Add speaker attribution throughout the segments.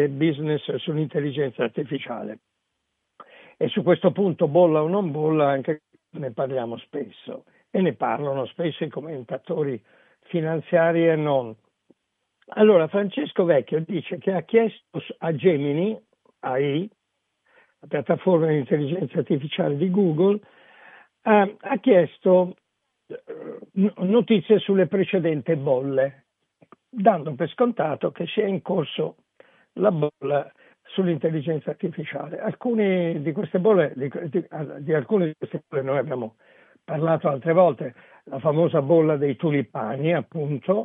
Speaker 1: business sull'intelligenza artificiale. E su questo punto, bolla o non bolla, anche ne parliamo spesso, e ne parlano spesso i commentatori finanziari e non. Allora, Francesco Vecchio dice che ha chiesto a Gemini AI, la piattaforma di intelligenza artificiale di Google, ha chiesto notizie sulle precedenti bolle, dando per scontato che sia in corso la bolla sull'intelligenza artificiale. Alcune di queste bolle, di alcune di queste bolle noi abbiamo parlato altre volte, la famosa bolla dei tulipani, appunto,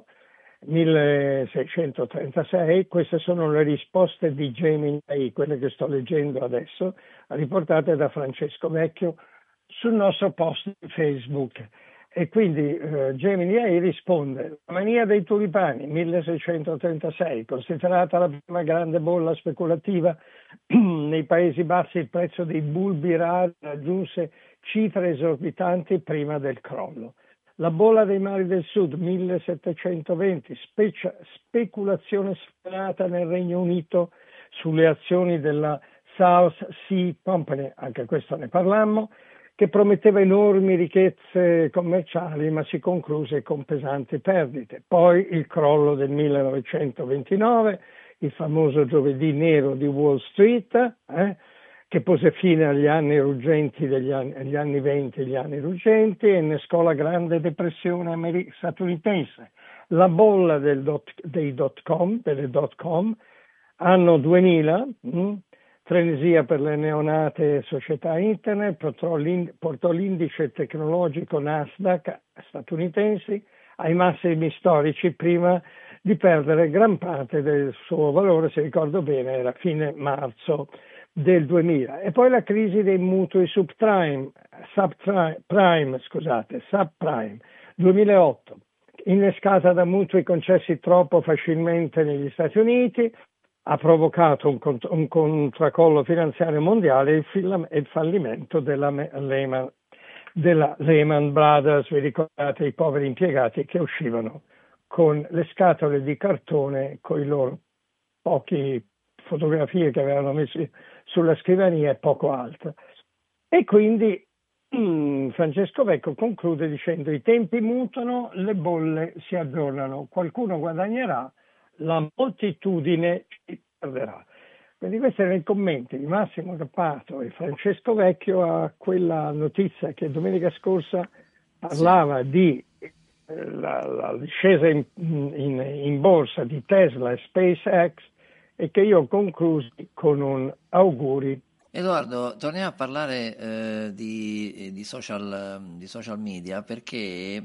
Speaker 1: 1636, queste sono le risposte di Gemini AI, quelle che sto leggendo adesso, riportate da Francesco Vecchio sul nostro post di Facebook. E quindi Gemini AI risponde: la mania dei tulipani, 1636, considerata la prima grande bolla speculativa nei Paesi Bassi, il prezzo dei bulbi rari raggiunse cifre esorbitanti prima del crollo. La bolla dei mari del sud, 1720, speculazione sfrenata nel Regno Unito sulle azioni della South Sea Company, anche questo ne parlammo, che prometteva enormi ricchezze commerciali ma si concluse con pesanti perdite. Poi il crollo del 1929, il famoso giovedì nero di Wall Street, che pose fine agli anni ruggenti agli anni 20, gli anni ruggenti, e innescò la grande depressione statunitense. La bolla delle dot com, anno 2000, frenesia per le neonate società internet, portò l'indice tecnologico Nasdaq statunitensi ai massimi storici prima di perdere gran parte del suo valore, se ricordo bene era fine marzo del 2000. E poi la crisi dei mutui subprime 2008, innescata da mutui concessi troppo facilmente negli Stati Uniti, ha provocato un contraccollo finanziario mondiale e il fallimento della Lehman Brothers. Vi ricordate i poveri impiegati che uscivano con le scatole di cartone con i loro pochi fotografie che avevano messo sulla scrivania e poco altro. E quindi Francesco Vecchio conclude dicendo: i tempi mutano, le bolle si aggiornano, qualcuno guadagnerà, la moltitudine ci perderà. Quindi questi erano i commenti di Massimo Cappato e Francesco Vecchio a quella notizia che domenica scorsa parlava di la discesa in borsa di Tesla e SpaceX, e che io ho concluso con un auguri.
Speaker 2: Edoardo, torniamo a parlare di social media, perché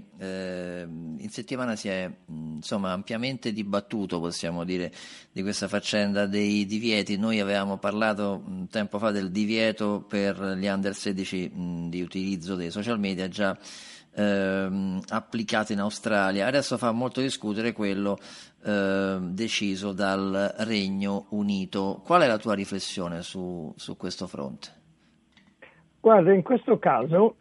Speaker 2: in settimana si è ampiamente dibattuto, possiamo dire, di questa faccenda dei divieti. Noi avevamo parlato tempo fa del divieto per gli under 16 di utilizzo dei social media già applicato in Australia. Adesso fa molto discutere quello deciso dal Regno Unito. Qual è la tua riflessione su questo fronte?
Speaker 1: Guarda, in questo caso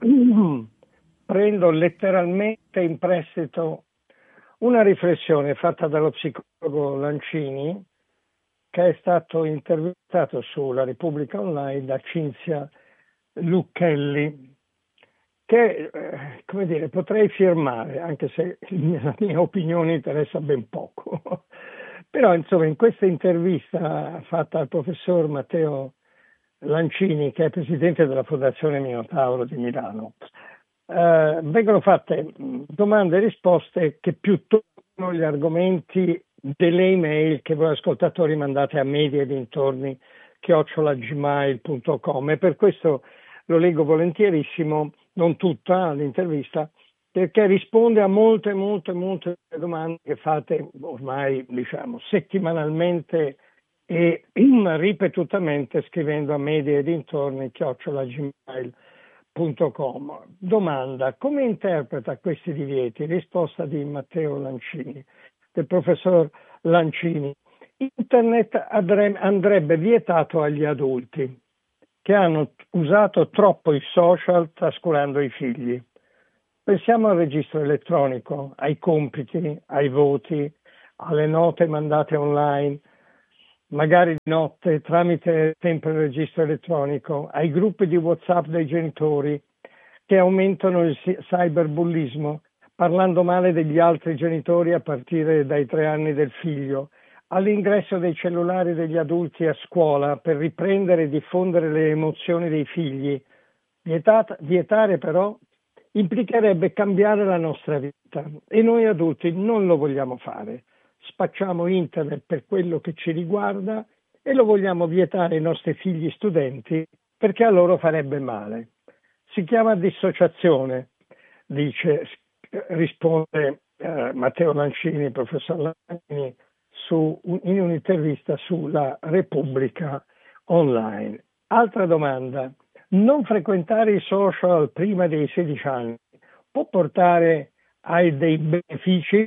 Speaker 1: prendo letteralmente in prestito una riflessione fatta dallo psicologo Lancini, che è stato intervistato sulla Repubblica Online da Cinzia Lucchelli, che potrei firmare, anche se la mia opinione interessa ben poco. Però in questa intervista fatta al professor Matteo Lancini, che è presidente della Fondazione Minotauro di Milano, vengono fatte domande e risposte che più toccano gli argomenti delle email che voi ascoltatori mandate a media e dintorni @gmail.com, e per questo lo leggo volentierissimo, non tutta l'intervista, perché risponde a molte domande che fate ormai settimanalmente e ripetutamente scrivendo a media e dintorni @gmail.com. Domanda: come interpreta questi divieti? Risposta di Matteo Lancini, del professor Lancini: internet andrebbe vietato agli adulti che hanno usato troppo i social trascurando i figli. Pensiamo al registro elettronico, ai compiti, ai voti, alle note mandate online. magari di notte, tramite sempre il registro elettronico, ai gruppi di WhatsApp dei genitori che aumentano il cyberbullismo, parlando male degli altri genitori a partire dai 3 anni del figlio, all'ingresso dei cellulari degli adulti a scuola per riprendere e diffondere le emozioni dei figli. Vietare però implicherebbe cambiare la nostra vita e noi adulti non lo vogliamo fare. Spacciamo internet per quello che ci riguarda e lo vogliamo vietare ai nostri figli studenti perché a loro farebbe male. Si chiama dissociazione, risponde Matteo Lancini, professor Lancini, in un'intervista sulla Repubblica Online. Altra domanda: non frequentare i social prima dei 16 anni può portare a dei benefici?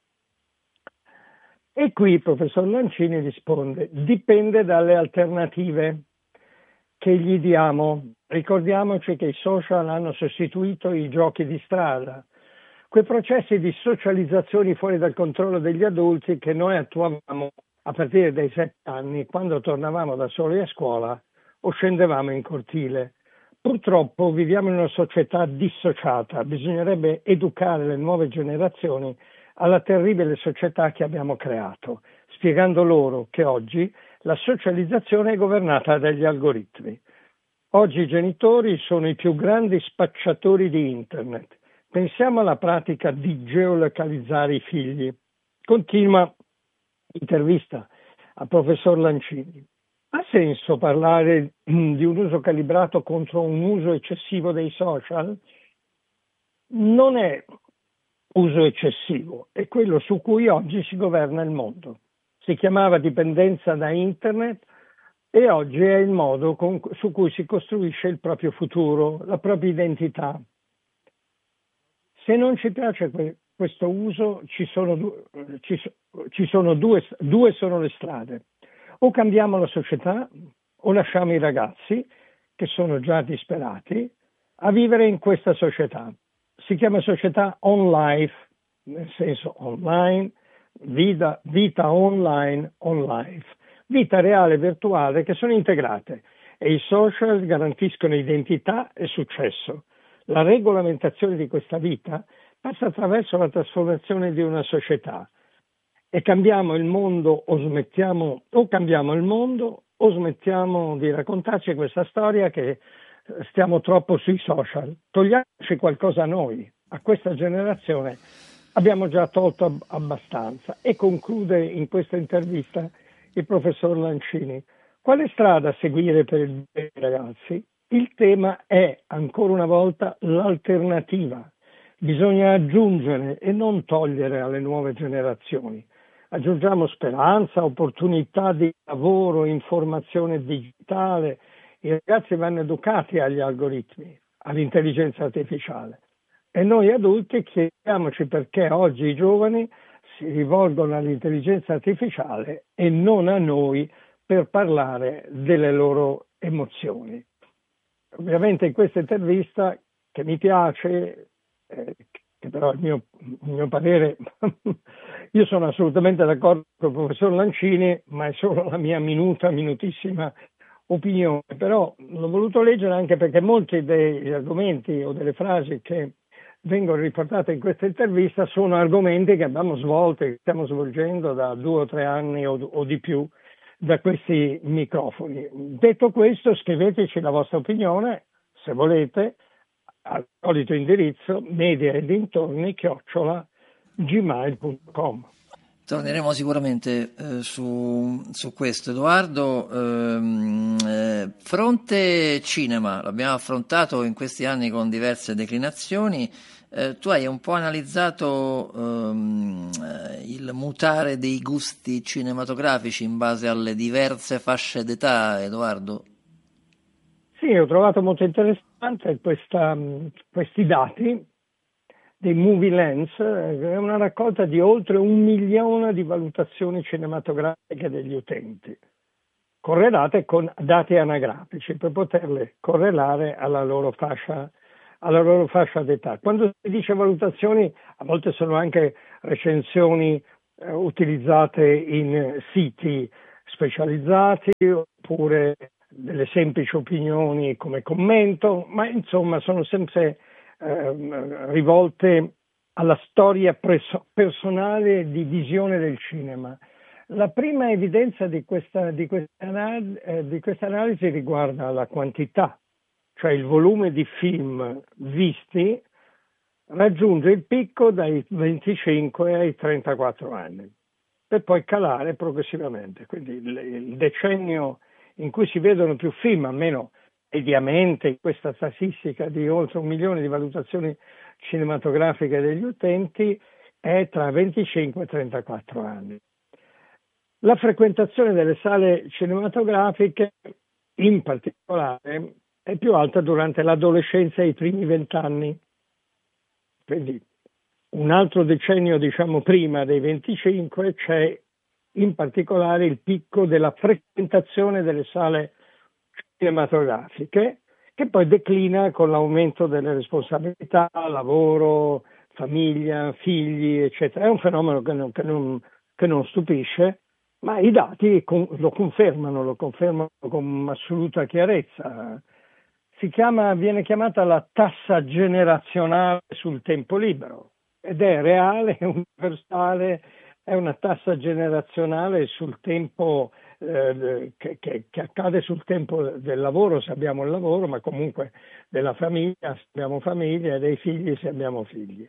Speaker 1: E qui il professor Lancini risponde: dipende dalle alternative che gli diamo. Ricordiamoci che i social hanno sostituito i giochi di strada, quei processi di socializzazione fuori dal controllo degli adulti che noi attuavamo a partire dai 7 anni, quando tornavamo da soli a scuola o scendevamo in cortile. Purtroppo viviamo in una società dissociata, bisognerebbe educare le nuove generazioni alla terribile società che abbiamo creato, spiegando loro che oggi la socializzazione è governata dagli algoritmi. Oggi i genitori sono i più grandi spacciatori di internet. Pensiamo alla pratica di geolocalizzare i figli. Continua intervista al professor Lancini. Ha senso parlare di un uso calibrato contro un uso eccessivo dei social? Non è uso eccessivo, è quello su cui oggi si governa il mondo. Si chiamava dipendenza da internet e oggi è il modo su cui si costruisce il proprio futuro, la propria identità. Se non ci piace questo uso, ci sono due sono le strade. O cambiamo la società o lasciamo i ragazzi, che sono già disperati, a vivere in questa società. Si chiama società on life, nel senso online, vita online, on life. Vita reale e virtuale che sono integrate e i social garantiscono identità e successo. La regolamentazione di questa vita passa attraverso la trasformazione di una società e cambiamo il mondo o smettiamo di raccontarci questa storia che stiamo troppo sui social. Togliamoci qualcosa noi, a questa generazione abbiamo già tolto abbastanza. E conclude in questa intervista il professor Lancini: quale strada seguire per i ragazzi? Il tema è ancora una volta l'alternativa. Bisogna aggiungere e non togliere alle nuove generazioni. Aggiungiamo speranza, opportunità di lavoro, informazione digitale. I ragazzi vanno educati agli algoritmi, all'intelligenza artificiale. E noi adulti chiediamoci perché oggi i giovani si rivolgono all'intelligenza artificiale e non a noi per parlare delle loro emozioni. Ovviamente in questa intervista, che mi piace, che però il mio parere, io sono assolutamente d'accordo con il professor Lancini, ma è solo la mia minutissima opinione, però l'ho voluto leggere anche perché molti degli argomenti o delle frasi che vengono riportate in questa intervista sono argomenti che abbiamo svolto e che stiamo svolgendo da 2 o 3 anni o di più da questi microfoni. Detto questo, scriveteci la vostra opinione, se volete, al solito indirizzo media e dintorni@gmail.com.
Speaker 2: Torneremo sicuramente su questo, Edoardo. Fronte cinema, l'abbiamo affrontato in questi anni con diverse declinazioni. Tu hai un po' analizzato il mutare dei gusti cinematografici in base alle diverse fasce d'età, Edoardo?
Speaker 1: Sì, ho trovato molto interessante questi dati dei Movie Lens, è una raccolta di oltre 1 milione di valutazioni cinematografiche degli utenti, correlate con dati anagrafici per poterle correlare alla loro fascia d'età. Quando si dice valutazioni, a volte sono anche recensioni utilizzate in siti specializzati oppure delle semplici opinioni come commento, ma insomma sono sempre rivolte alla storia personale di visione del cinema. La prima evidenza di questa analisi riguarda la quantità, cioè il volume di film visti raggiunge il picco dai 25 ai 34 anni, per poi calare progressivamente. Quindi il decennio in cui si vedono più film, almeno mediamente questa statistica di oltre 1 milione di valutazioni cinematografiche degli utenti, è tra 25 e 34 anni. La frequentazione delle sale cinematografiche, in particolare, è più alta durante l'adolescenza e i primi 20 anni. Quindi un altro decennio, diciamo, prima dei 25 c'è in particolare il picco della frequentazione delle sale cinematografiche, che poi declina con l'aumento delle responsabilità, lavoro, famiglia, figli, eccetera. È un fenomeno che non stupisce, ma i dati lo confermano con assoluta chiarezza. Viene chiamata la tassa generazionale sul tempo libero ed è reale, è universale, è una tassa generazionale sul tempo che accade sul tempo del lavoro, se abbiamo il lavoro, ma comunque della famiglia, se abbiamo famiglia, e dei figli, se abbiamo figli.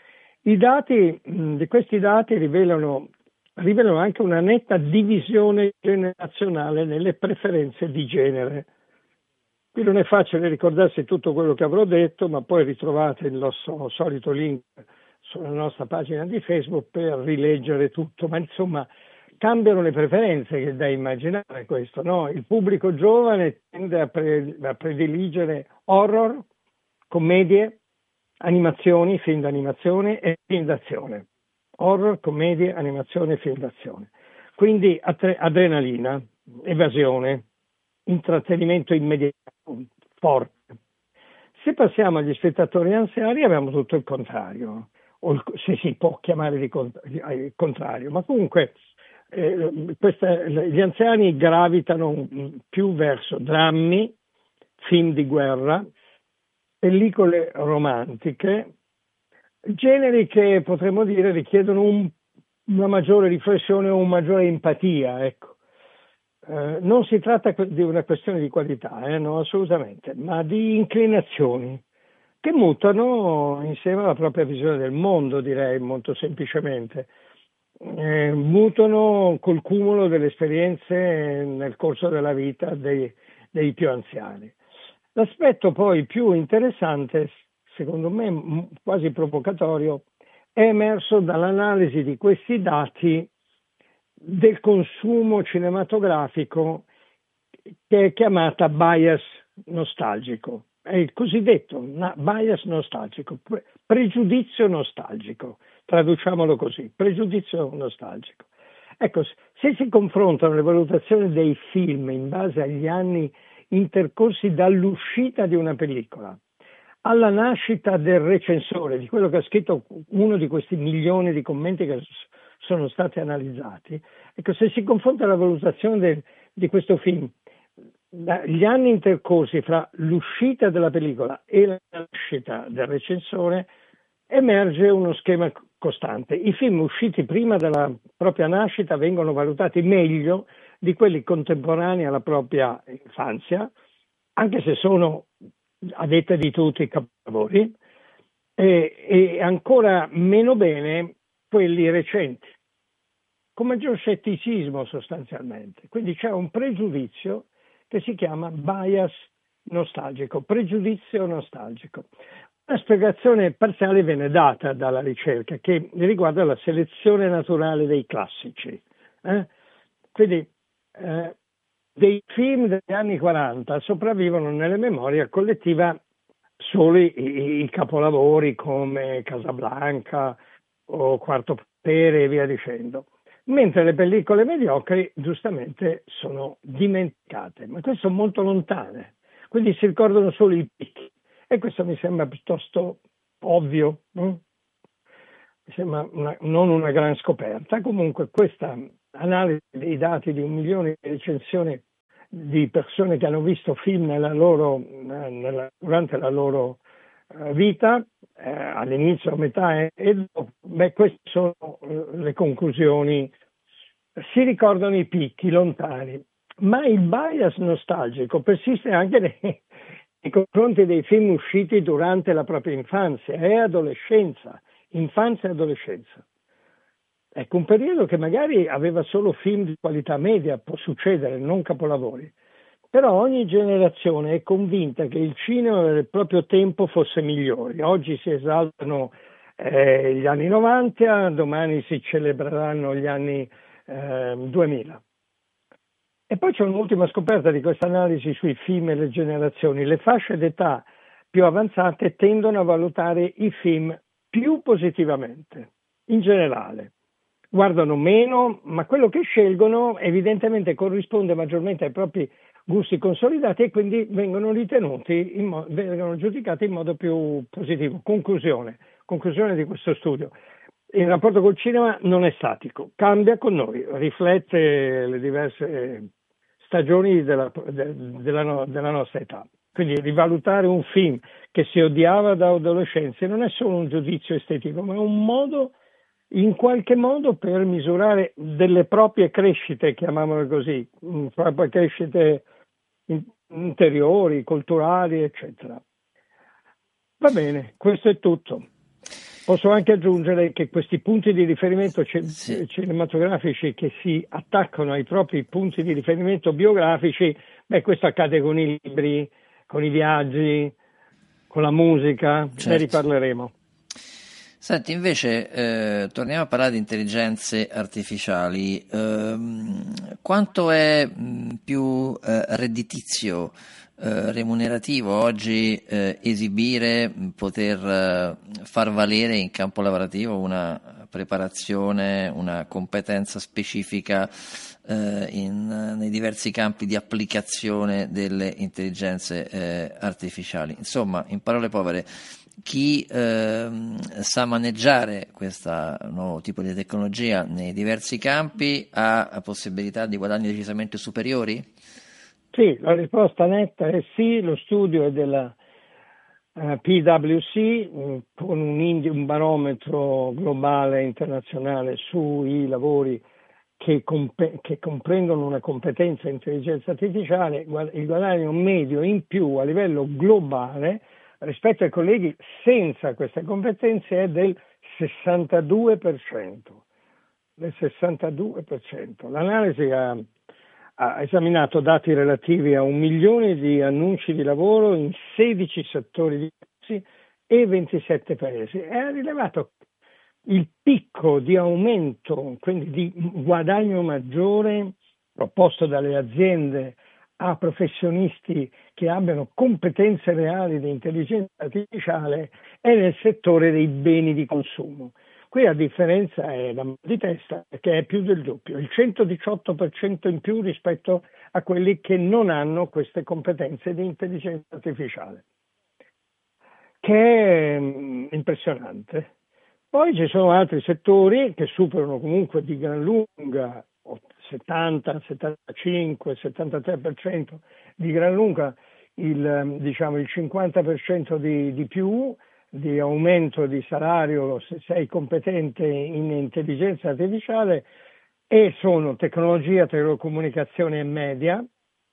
Speaker 1: Questi dati rivelano anche una netta divisione generazionale nelle preferenze di genere. Qui non è facile ricordarsi tutto quello che avrò detto, ma poi ritrovate il nostro solito link sulla nostra pagina di Facebook per rileggere tutto. Ma insomma, cambiano le preferenze, che è da immaginare questo, no? Il pubblico giovane tende a prediligere horror, commedie, animazioni, film d'animazione e film d'azione. Horror, commedie, animazione e film d'azione. Quindi adrenalina, evasione, intrattenimento immediato, forte. Se passiamo agli spettatori anziani abbiamo tutto il contrario, se si può chiamare il contrario, ma comunque gli anziani gravitano più verso drammi, film di guerra, pellicole romantiche, generi che potremmo dire richiedono una maggiore riflessione o una maggiore empatia, ecco. Non si tratta di una questione di qualità, no, assolutamente, ma di inclinazioni che mutano insieme alla propria visione del mondo, direi molto semplicemente. Mutano col cumulo delle esperienze nel corso della vita dei più anziani. L'aspetto poi più interessante, secondo me quasi provocatorio, è emerso dall'analisi di questi dati del consumo cinematografico, che è chiamata bias nostalgico. È il cosiddetto bias nostalgico, pregiudizio nostalgico, traduciamolo così, pregiudizio nostalgico. Ecco, se si confrontano le valutazioni dei film in base agli anni intercorsi dall'uscita di una pellicola alla nascita del recensore, di quello che ha scritto uno di questi milioni di commenti che sono stati analizzati, ecco, se si confronta la valutazione di questo film, gli anni intercorsi fra l'uscita della pellicola e la nascita del recensore, emerge uno schema costante. I film usciti prima della propria nascita vengono valutati meglio di quelli contemporanei alla propria infanzia, anche se sono, a detta di tutti, capolavori, e ancora meno bene quelli recenti, con maggior scetticismo sostanzialmente. Quindi c'è un pregiudizio che si chiama bias nostalgico, pregiudizio nostalgico. Una spiegazione parziale viene data dalla ricerca, che riguarda la selezione naturale dei classici. Quindi dei film degli anni 40 sopravvivono nelle memorie collettiva solo i capolavori come Casablanca o Quarto Potere e via dicendo, mentre le pellicole mediocri giustamente sono dimenticate, ma queste sono molto lontane, quindi si ricordano solo i picchi, e questo mi sembra piuttosto ovvio, mi sembra non una gran scoperta. Comunque questa analisi dei dati di 1 milione di recensioni di persone che hanno visto film durante la loro vita, all'inizio, a metà e dopo. Queste sono le conclusioni. Si ricordano i picchi lontani, ma il bias nostalgico persiste anche nei confronti dei film usciti durante la propria infanzia e adolescenza. Infanzia e adolescenza. Ecco, un periodo che magari aveva solo film di qualità media, può succedere, non capolavori. Però ogni generazione è convinta che il cinema del proprio tempo fosse migliore. Oggi si esaltano gli anni 90, domani si celebreranno gli anni 2000. E poi c'è un'ultima scoperta di questa analisi sui film e le generazioni. Le fasce d'età più avanzate tendono a valutare i film più positivamente, in generale. Guardano meno, ma quello che scelgono evidentemente corrisponde maggiormente ai propri gusti consolidati e quindi vengono giudicati in modo più positivo. Conclusione di questo studio. Il rapporto col cinema non è statico, cambia con noi, riflette le diverse stagioni della nostra età. Quindi rivalutare un film che si odiava da adolescenza non è solo un giudizio estetico, ma è un modo, in qualche modo, per misurare delle proprie crescite, chiamiamole così, proprie crescite interiori, culturali, eccetera. Va bene, questo è tutto. Posso anche aggiungere che questi punti di riferimento cinematografici che si attaccano ai propri punti di riferimento biografici, questo accade con i libri, con i viaggi, con la musica, ne riparleremo.
Speaker 2: Senti, invece, torniamo a parlare di intelligenze artificiali. Quanto è più redditizio, remunerativo oggi esibire, poter far valere in campo lavorativo una preparazione, una competenza specifica nei diversi campi di applicazione delle intelligenze artificiali? Insomma, in parole povere, chi sa maneggiare questo nuovo tipo di tecnologia nei diversi campi ha possibilità di guadagni decisamente superiori?
Speaker 1: Sì, la risposta netta è sì. Lo studio è della PwC con un barometro globale internazionale sui lavori che comprendono una competenza in intelligenza artificiale. Il guadagno medio in più a livello globale rispetto ai colleghi senza queste competenze è del 62%. Del 62%. L'analisi ha esaminato dati relativi a 1 milione di annunci di lavoro in 16 settori diversi e 27 paesi e ha rilevato il picco di aumento, quindi di guadagno maggiore proposto dalle aziende a professionisti che abbiano competenze reali di intelligenza artificiale è nel settore dei beni di consumo. Qui la differenza è la mal di testa, che è più del doppio, il 118% in più rispetto a quelli che non hanno queste competenze di intelligenza artificiale, che è impressionante. Poi ci sono altri settori che superano comunque di gran lunga 70, 75, 73% di gran lunga il 50% di più di aumento di salario se sei competente in intelligenza artificiale, e sono tecnologia, telecomunicazione e media.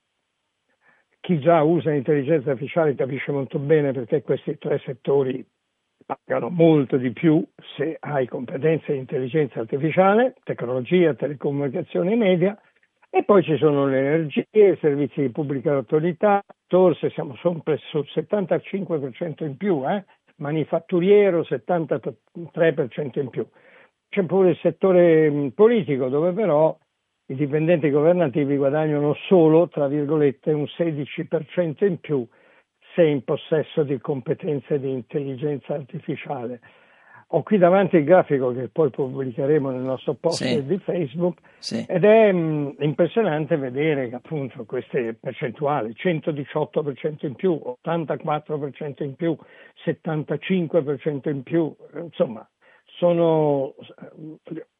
Speaker 1: Chi già usa l'intelligenza artificiale capisce molto bene perché questi tre settori pagano molto di più se hai competenze in intelligenza artificiale, tecnologia, telecomunicazione e media. E poi ci sono le energie, i servizi di pubblica autorità, forse siamo sempre sul 75% in più, manifatturiero 73% in più. C'è pure il settore politico, dove però i dipendenti governativi guadagnano solo, tra virgolette, un 16% in più se in possesso di competenze di intelligenza artificiale. Ho qui davanti il grafico che poi pubblicheremo nel nostro post di Facebook, ed è impressionante vedere che appunto queste percentuali, 118% in più, 84% in più, 75% in più, insomma,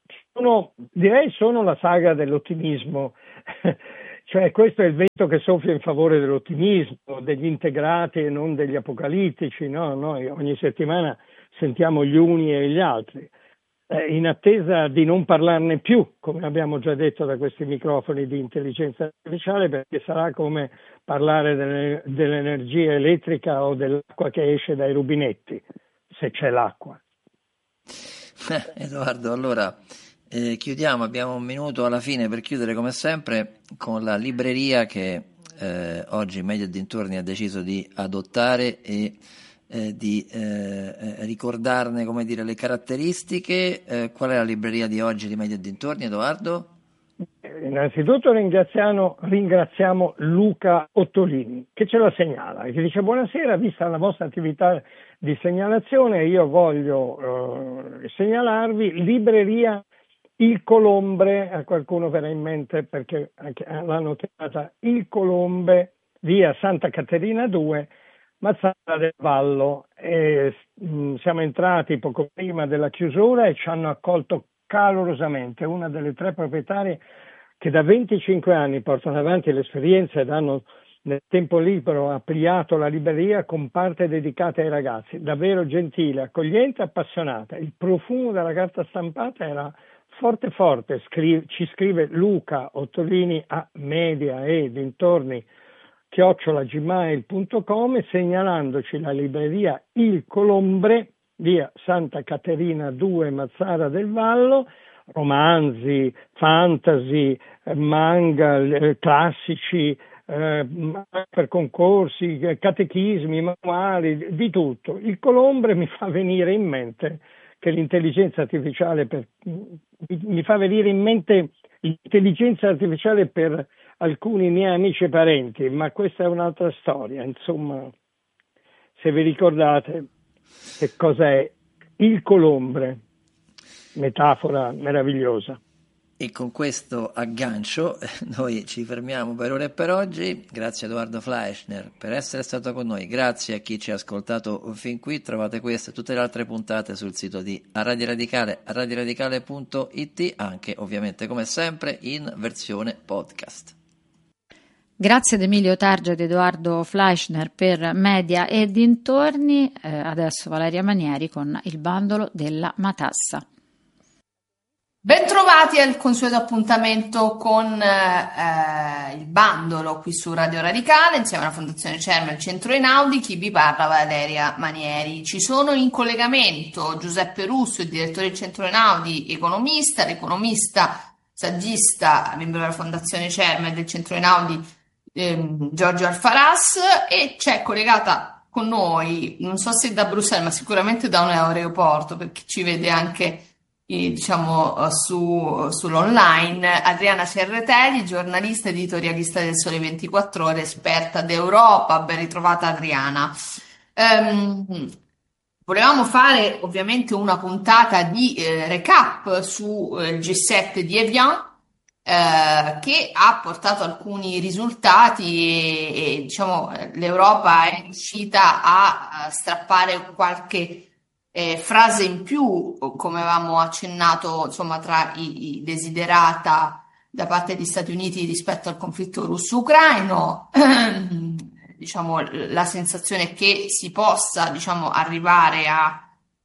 Speaker 1: sono la saga dell'ottimismo. Cioè questo è il vento che soffia in favore dell'ottimismo, degli integrati e non degli apocalittici, no? Noi ogni settimana sentiamo gli uni e gli altri, in attesa di non parlarne più, come abbiamo già detto da questi microfoni, di intelligenza artificiale, perché sarà come parlare dell'energia elettrica o dell'acqua che esce dai rubinetti, se c'è l'acqua.
Speaker 2: Edoardo, allora chiudiamo, abbiamo un minuto alla fine per chiudere come sempre con la libreria che oggi Media e Dintorni ha deciso di adottare e di ricordarne, come dire, le caratteristiche. Qual è la libreria di oggi di Media e Dintorni, Edoardo?
Speaker 1: Innanzitutto ringraziamo Luca Ottolini che ce la segnala e che dice: buonasera, vista la vostra attività di segnalazione io voglio segnalarvi libreria Il Colombre. A qualcuno verrà in mente perché l'hanno chiamata Il Colombe, via Santa Caterina 2, Mazzara del Vallo. Siamo entrati poco prima della chiusura e ci hanno accolto calorosamente. Una delle 3 proprietarie che da 25 anni portano avanti l'esperienza ed hanno nel tempo libero ampliato la libreria con parte dedicata ai ragazzi. Davvero gentile, accogliente, appassionata. Il profumo della carta stampata era forte forte. Ci scrive Luca Ottolini a Media e Dintorni @gmail.com, segnalandoci la libreria Il Colombre, via Santa Caterina 2, Mazzara del Vallo. Romanzi, fantasy, manga, classici, per concorsi, catechismi, manuali, di tutto. Il Colombre mi fa venire in mente che l'intelligenza artificiale per alcuni miei amici e parenti, ma questa è un'altra storia. Insomma, se vi ricordate che cos'è Il Colombre, metafora meravigliosa.
Speaker 2: E con questo aggancio noi ci fermiamo per ora e per oggi. Grazie a Edoardo Fleischner per essere stato con noi, grazie a chi ci ha ascoltato fin qui. Trovate queste e tutte le altre puntate sul sito di Radio Radicale, radioradicale.it, anche ovviamente come sempre in versione podcast.
Speaker 3: Grazie ad Emilio Targia ed Edoardo Fleischner per Media e Dintorni. Adesso Valeria Manieri con il bandolo della matassa.
Speaker 4: Bentrovati al consueto appuntamento con il bandolo qui su Radio Radicale, insieme alla Fondazione CERM e il Centro Einaudi. Chi vi parla, Valeria Manieri. Ci sono in collegamento Giuseppe Russo, il direttore del Centro Einaudi, economista, l'economista saggista, membro della Fondazione CERM e del Centro Einaudi, Giorgio Alfaras, e c'è collegata con noi, non so se da Bruxelles, ma sicuramente da un aeroporto, perché ci vede anche sull'online, Adriana Cerretelli, giornalista editorialista del Sole 24 Ore, esperta d'Europa. Ben ritrovata Adriana. Volevamo fare ovviamente una puntata di recap sul G7 di Evian, che ha portato alcuni risultati e l'Europa è riuscita a strappare qualche frase in più, come avevamo accennato, tra i desiderata da parte degli Stati Uniti rispetto al conflitto russo-ucraino. La sensazione che si possa, arrivare a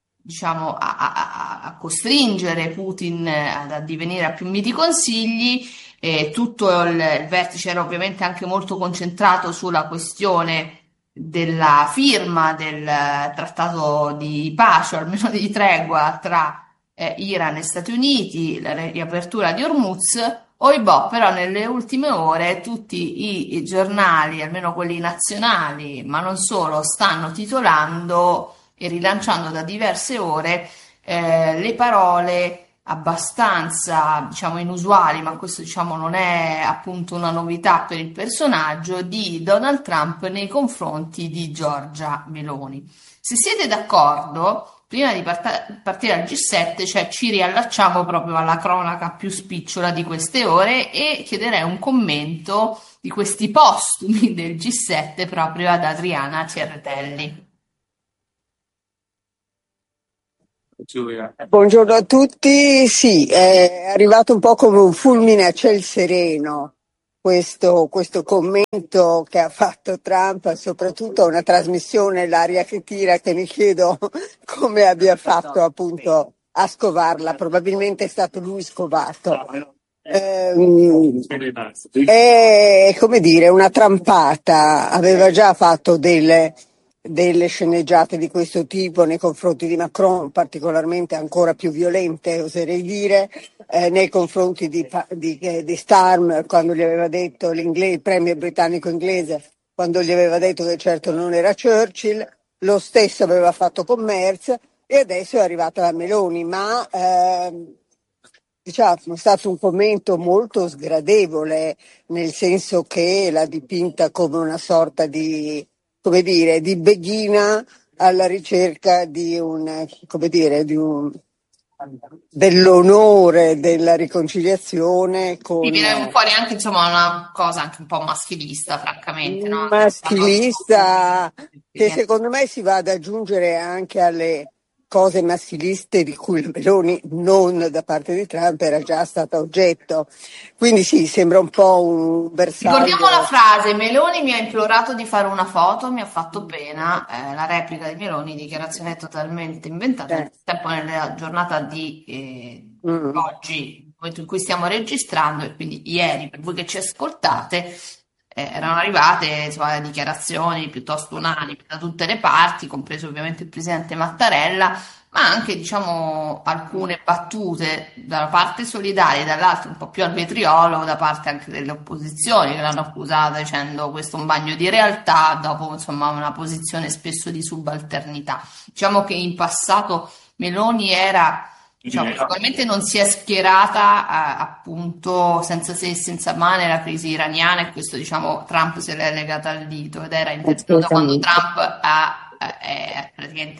Speaker 4: costringere Putin ad addivenire a più miti consigli. Tutto il vertice era ovviamente anche molto concentrato sulla questione della firma del trattato di pace, o almeno di tregua, tra Iran e Stati Uniti, la riapertura di Hormuz. Però nelle ultime ore tutti i giornali, almeno quelli nazionali, ma non solo, stanno titolando e rilanciando da diverse ore le parole abbastanza inusuali, ma questo non è appunto una novità per il personaggio, di Donald Trump nei confronti di Giorgia Meloni. Se siete d'accordo, prima di partire al G7, ci riallacciamo proprio alla cronaca più spicciola di queste ore e chiederei un commento di questi postumi del G7 proprio ad Adriana Cerretelli.
Speaker 5: Buongiorno a tutti. Sì, è arrivato un po' come un fulmine a ciel sereno questo commento che ha fatto Trump, soprattutto a una trasmissione, L'aria che tira, che mi chiedo come abbia fatto appunto a scovarla. Probabilmente è stato lui scovato. È come dire una trampata. Aveva già fatto delle sceneggiate di questo tipo nei confronti di Macron, particolarmente ancora più violente, oserei dire, nei confronti di Starmer, quando gli aveva detto il premio britannico inglese, quando gli aveva detto che certo non era Churchill. Lo stesso aveva fatto con Merz, e adesso è arrivata la Meloni, ma diciamo è stato un commento molto sgradevole, nel senso che l'ha dipinta come una sorta di, come dire, di beghina alla ricerca di un, come dire, dell'onore, della riconciliazione
Speaker 4: Mi
Speaker 5: con
Speaker 4: viene fuori anche, insomma, una cosa anche un po' maschilista, francamente, no?
Speaker 5: un maschilista che secondo me si va ad aggiungere anche alle cose maschiliste di cui la Meloni, non da parte di Trump, era già stata oggetto. Quindi sì, sembra un po' un
Speaker 4: Ricordiamo la
Speaker 5: bersaglio.
Speaker 4: frase: Meloni mi ha implorato di fare una foto, mi ha fatto pena. La replica di Meloni, dichiarazione totalmente inventata. Nel
Speaker 5: Eh,
Speaker 4: tempo, nella giornata di
Speaker 5: mm,
Speaker 4: oggi, il momento in cui stiamo registrando, e quindi ieri, per voi che ci ascoltate, erano arrivate insomma, dichiarazioni piuttosto unanimi da tutte le parti, compreso ovviamente il presidente Mattarella, ma anche diciamo alcune battute dalla parte solidale e dall'altra un po' più al vetriolo da parte anche delle opposizioni che l'hanno accusata dicendo questo è un bagno di realtà dopo insomma una posizione spesso di subalternità. Diciamo che in passato Meloni era, diciamo, sicuramente non si è schierata appunto senza se e senza ma nella crisi iraniana, e questo diciamo Trump se l'è legata al dito ed era intervenuto quando
Speaker 5: assolutamente.
Speaker 4: Trump praticamente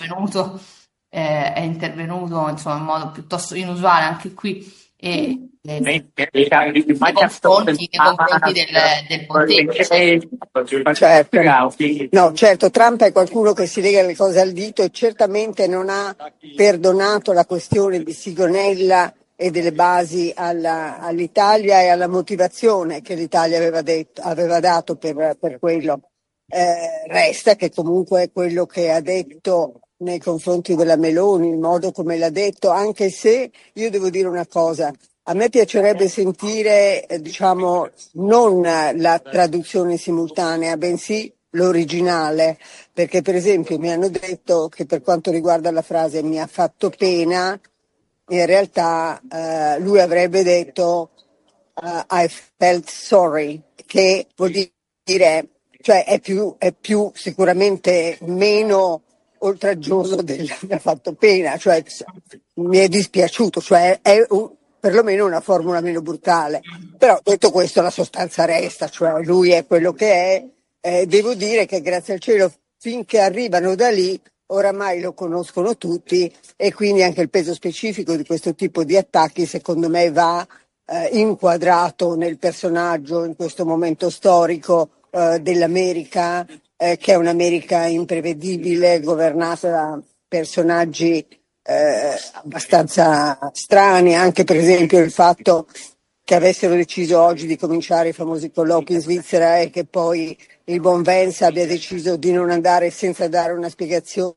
Speaker 4: è intervenuto insomma, in modo piuttosto inusuale anche qui nei confronti del pontefice.
Speaker 5: Certo. No, certo, Trump è qualcuno che si lega le cose al dito e certamente non ha perdonato la questione di Sigonella e delle basi all'Italia e alla motivazione che l'Italia aveva dato per quello. Resta che comunque è quello che ha detto nei confronti della Meloni, il modo come l'ha detto, anche se io devo dire una cosa. A me piacerebbe sentire, diciamo, non la traduzione simultanea, bensì l'originale, perché per esempio mi hanno detto che per quanto riguarda la frase mi ha fatto pena, in realtà lui avrebbe detto I felt sorry, che vuol dire, cioè è più sicuramente meno oltraggioso del mi ha fatto pena, cioè mi è dispiaciuto, cioè perlomeno una formula meno brutale. Però detto questo la sostanza resta, cioè lui è quello che è. Devo dire che grazie al cielo finché arrivano da lì oramai lo conoscono tutti, e quindi anche il peso specifico di questo tipo di attacchi secondo me va inquadrato nel personaggio in questo momento storico dell'America, che è un'America imprevedibile, governata da personaggi abbastanza strani, anche per esempio il fatto che avessero deciso oggi di cominciare i famosi colloqui in Svizzera e che poi il buon Vance abbia deciso di non andare senza dare una spiegazione.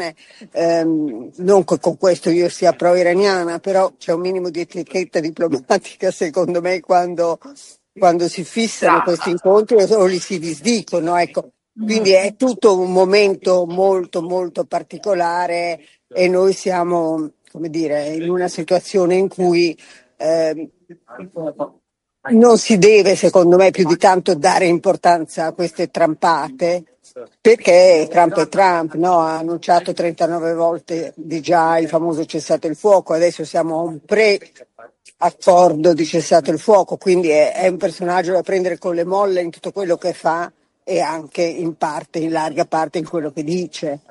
Speaker 5: Non che con questo io sia pro-iraniana, però c'è un minimo di etichetta diplomatica secondo me quando si fissano questi incontri o li si disdicono, ecco. Quindi è tutto un momento molto molto particolare e noi siamo, come dire, in una situazione in cui non si deve, secondo me, più di tanto dare importanza a queste trampate, perché Trump è Trump, no? Ha annunciato 39 volte di già il famoso cessate il fuoco, adesso siamo a un pre-accordo di cessate il fuoco, quindi è un personaggio da prendere con le molle in tutto quello che fa e anche in parte, in larga parte, in quello che dice.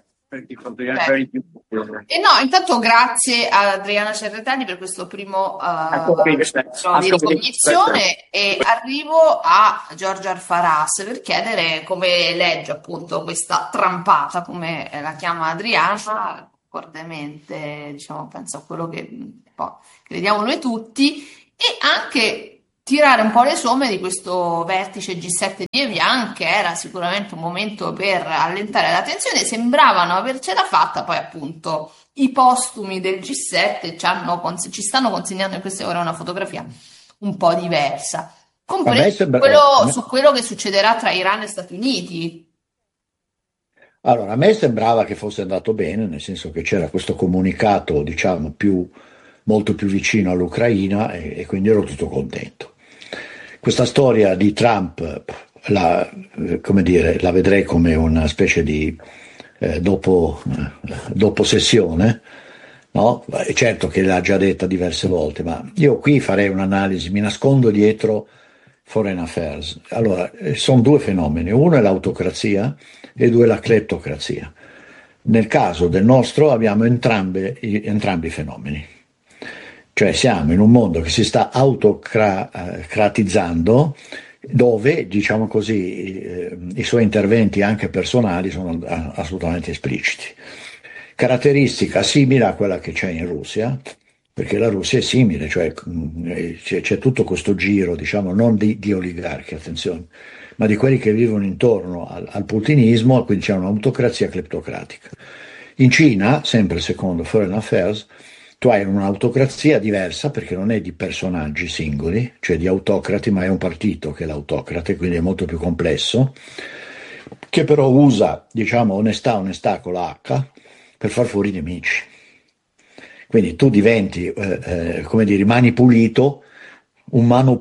Speaker 4: E no, intanto grazie ad Adriana Cerretelli per questo primo di ricognizione, e arrivo a Giorgia Alfaras per chiedere come legge appunto questa trampata, come la chiama Adriana, concordemente, diciamo, penso a quello che un po' crediamo noi tutti, e anche tirare un po' le somme di questo vertice G7 di Evian, che era sicuramente un momento per allentare la tensione. Sembravano avercela fatta, poi appunto i postumi del G7 ci stanno consegnando in queste ore una fotografia un po' diversa,
Speaker 6: A me
Speaker 4: compreso
Speaker 6: sembra,
Speaker 4: su quello che succederà tra Iran e Stati Uniti.
Speaker 6: allora, a me sembrava che fosse andato bene, nel senso che c'era questo comunicato, diciamo, molto più vicino all'Ucraina e quindi ero tutto contento. Questa storia di Trump, come dire, la vedrei come una specie di dopo sessione, no? È certo che l'ha già detta diverse volte, ma io qui farei un'analisi, mi nascondo dietro Foreign Affairs. Allora, sono due fenomeni, uno è l'autocrazia e due la cleptocrazia. Nel caso del nostro abbiamo entrambi i fenomeni, cioè siamo in un mondo che si sta autocratizzando, dove, diciamo così, i suoi interventi anche personali sono assolutamente espliciti. Caratteristica simile a quella che c'è in Russia, perché la Russia è simile, cioè c'è tutto questo giro, diciamo, non di oligarchi, attenzione, ma di quelli che vivono intorno al putinismo, quindi c'è un'autocrazia cleptocratica. In Cina, sempre secondo Foreign Affairs, tu hai un'autocrazia diversa perché non è di personaggi singoli, cioè di autocrati, ma è un partito che è l'autocrate, quindi è molto più complesso, che però usa, diciamo, onestà con la H per far fuori i nemici. Quindi tu diventi, come dire, rimani pulito, un mano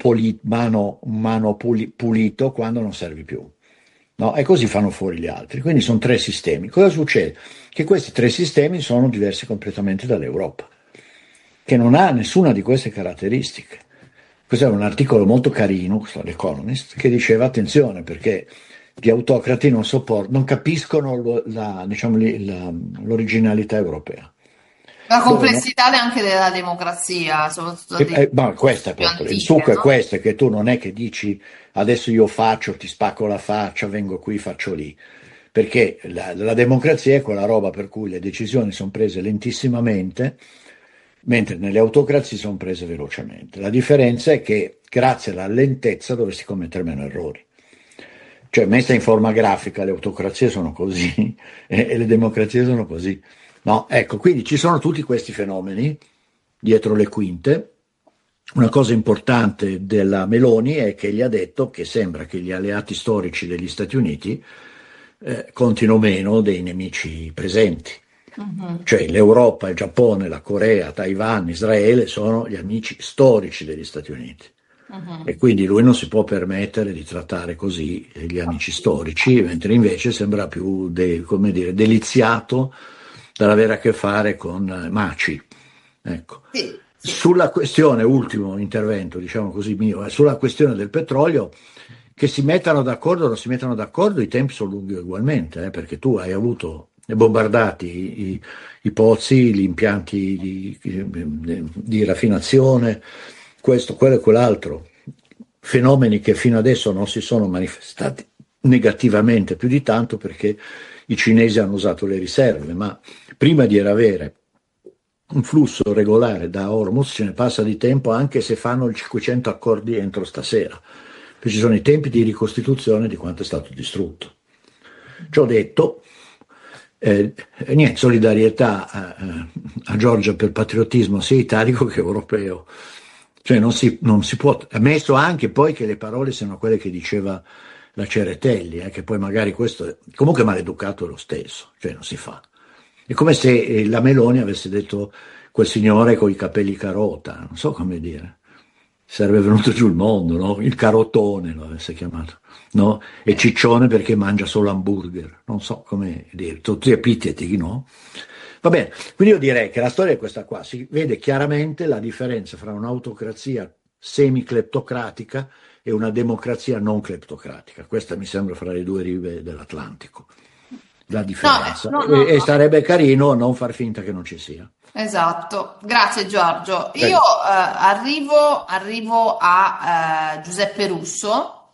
Speaker 6: pulito quando non servi più. No? E così fanno fuori gli altri. Quindi sono tre sistemi. Cosa succede? Che questi tre sistemi sono diversi completamente dall'Europa, che non ha nessuna di queste caratteristiche. Questo è un articolo molto carino, questo all'Economist, che diceva attenzione perché gli autocrati non capiscono diciamo, l'originalità europea.
Speaker 4: La complessità anche della democrazia, soprattutto
Speaker 6: Ma questo è
Speaker 4: più
Speaker 6: proprio il
Speaker 4: antiche,
Speaker 6: succo, è
Speaker 4: no?
Speaker 6: questo, è che tu non è che dici adesso io faccio, ti spacco la faccia, vengo qui, faccio lì, perché la democrazia è quella roba per cui le decisioni sono prese lentissimamente, mentre nelle autocrazie sono prese velocemente. La differenza è che grazie alla lentezza dovresti commettere meno errori. Cioè, messa in forma grafica, le autocrazie sono così e le democrazie sono così. No, ecco, quindi ci sono tutti questi fenomeni dietro le quinte. Una cosa importante della Meloni è che gli ha detto che sembra che gli alleati storici degli Stati Uniti contino meno dei nemici presenti. Cioè l'Europa, il Giappone, la Corea, Taiwan, Israele sono gli amici storici degli Stati Uniti. E quindi lui non si può permettere di trattare così gli amici storici, mentre invece sembra più come dire, deliziato dall'avere a che fare con maci. Ecco.
Speaker 4: Sì.
Speaker 6: Sulla questione, ultimo intervento, diciamo così mio, sulla questione del petrolio, che si mettano d'accordo o non si mettano d'accordo, i tempi sono lunghi ugualmente, perché tu hai avuto bombardati i pozzi, gli impianti di raffinazione, questo, quello e quell'altro, fenomeni che fino adesso non si sono manifestati negativamente più di tanto perché i cinesi hanno usato le riserve, ma prima di avere un flusso regolare da Hormuz ce ne passa di tempo anche se fanno i 500 accordi entro stasera, perché ci sono i tempi di ricostituzione di quanto è stato distrutto. Ciò detto, niente, solidarietà a Giorgia per patriottismo sia italico che europeo. Cioè non si può, ammesso anche poi che le parole siano quelle che diceva la Ceretelli, che poi magari questo è comunque maleducato lo stesso, cioè non si fa. È come se la Meloni avesse detto quel signore con i capelli carota, non so come dire, sarebbe venuto giù il mondo, no? Il carotone lo avesse chiamato, no? E ciccione perché mangia solo hamburger, non so come dire, tutti epiteti, no? Va bene, quindi io direi che la storia è questa qua, si vede chiaramente la differenza fra un'autocrazia semi-cleptocratica e una democrazia non cleptocratica. Questa mi sembra fra le due rive dell'Atlantico, la differenza.
Speaker 4: No.
Speaker 6: E sarebbe carino non far finta che non ci sia.
Speaker 4: Esatto, grazie Giorgio. Io arrivo a Giuseppe Russo,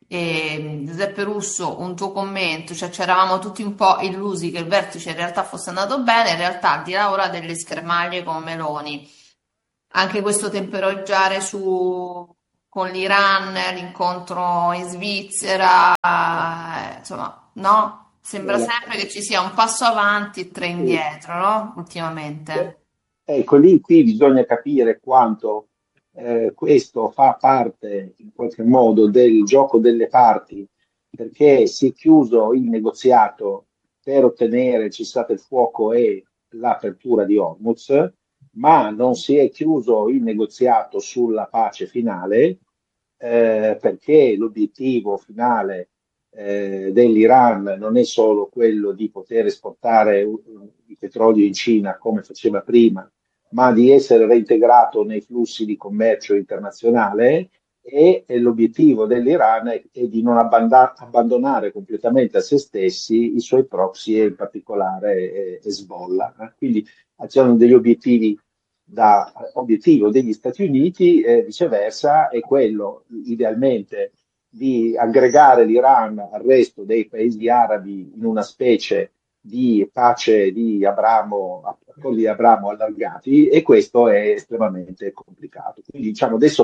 Speaker 4: E, Giuseppe Russo, un tuo commento, cioè ci eravamo tutti un po' illusi che il vertice in realtà fosse andato bene, in realtà al di là ora delle schermaglie con Meloni, anche questo tempereggiare con l'Iran, l'incontro in Svizzera, insomma, no? Sembra
Speaker 7: Bella.
Speaker 4: sempre che ci sia un passo avanti e tre
Speaker 7: Sì.
Speaker 4: indietro, no?
Speaker 7: Beh,
Speaker 4: Ultimamente.
Speaker 7: ecco, lì qui bisogna capire quanto questo fa parte in qualche modo del gioco delle parti, perché si è chiuso il negoziato per ottenere il cessate il fuoco e l'apertura di Hormuz, ma non si è chiuso il negoziato sulla pace finale, perché l'obiettivo finale dell'Iran non è solo quello di poter esportare il petrolio in Cina come faceva prima, ma di essere reintegrato nei flussi di commercio internazionale e l'obiettivo dell'Iran è di non abbandonare completamente a se stessi i suoi proxy e in particolare Hezbollah. Quindi c'erano degli obiettivi da obiettivo degli Stati Uniti, viceversa, è quello idealmente di aggregare l'Iran al resto dei paesi arabi in una specie di pace di Abramo, accordi di Abramo allargati, e questo è estremamente complicato. Quindi diciamo adesso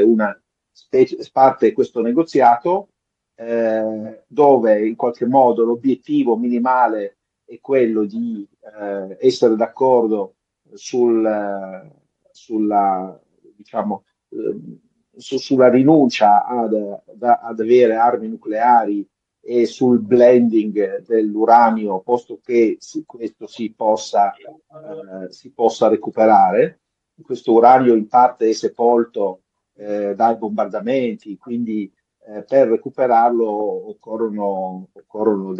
Speaker 7: parte questo negoziato dove in qualche modo l'obiettivo minimale è quello di essere d'accordo sulla, diciamo, sulla rinuncia ad avere armi nucleari e sul blending dell'uranio, posto che questo si possa recuperare. Questo uranio in parte è sepolto dai bombardamenti, quindi per recuperarlo occorrono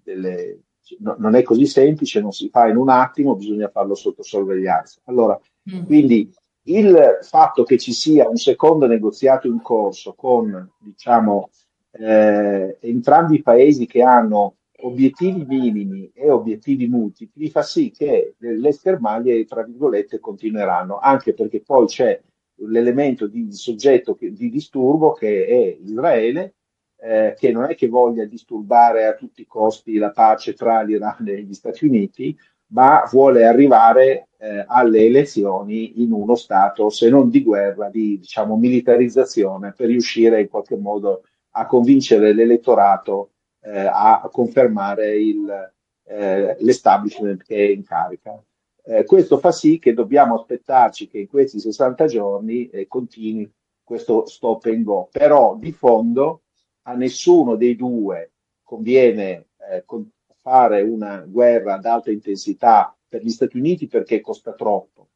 Speaker 7: non è così semplice, non si fa in un attimo, bisogna farlo sotto sorveglianza. Allora,
Speaker 4: Mm.
Speaker 7: quindi il fatto che ci sia un secondo negoziato in corso con, diciamo, entrambi i paesi che hanno obiettivi minimi e obiettivi multipli fa sì che le schermaglie, tra virgolette, continueranno, anche perché poi c'è l'elemento di soggetto di disturbo che è Israele, che non è che voglia disturbare a tutti i costi la pace tra l'Iran e gli Stati Uniti, ma vuole arrivare alle elezioni in uno stato, se non di guerra, di diciamo, militarizzazione, per riuscire in qualche modo a convincere l'elettorato a confermare l'establishment che è in carica. Questo fa sì che dobbiamo aspettarci che in questi 60 giorni continui questo stop and go, però di fondo a nessuno dei due conviene fare una guerra ad alta intensità per gli Stati Uniti perché costa troppo.